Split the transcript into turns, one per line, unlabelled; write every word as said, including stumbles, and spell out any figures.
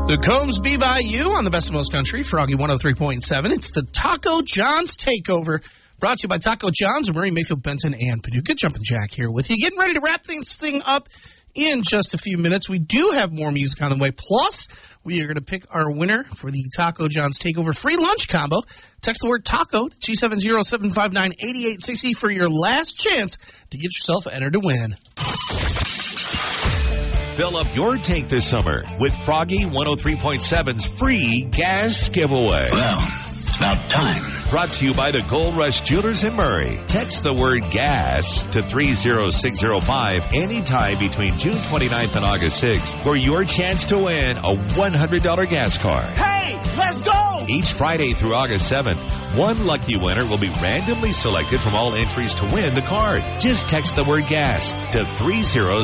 The Combs Be By You on the Best of Most Country, Froggy one oh three point seven. It's the Taco John's Takeover, brought to you by Taco John's, Murray, Mayfield, Benton, and Paducah. Jumpin' Jack here with you. Getting ready to wrap this thing up in just a few minutes. We do have more music on the way. Plus, we are going to pick our winner for the Taco John's Takeover free lunch combo. Text the word taco to two seven zero, seven five nine, eight eight six zero for your last chance to get yourself entered to win.
Fill up your tank this summer with Froggy one oh three point seven's free gas giveaway.
Well, it's about time.
Brought to you by the Gold Rush Jewelers in Murray. Text the word gas to three zero six zero five anytime between June twenty-ninth and August sixth for your chance to win a one hundred dollars gas card.
Hey, let's go!
Each Friday through August seventh, one lucky winner will be randomly selected from all entries to win the card. Just text the word gas to three zero